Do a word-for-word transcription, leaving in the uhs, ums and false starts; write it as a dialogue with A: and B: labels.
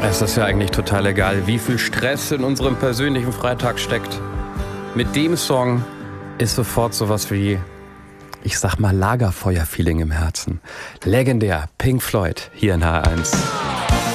A: Es ist ja eigentlich total egal, wie viel Stress in unserem persönlichen Freitag steckt. Mit dem Song ist sofort sowas wie, ich sag mal, Lagerfeuer-Feeling im Herzen. Legendär, Pink Floyd, hier in H eins.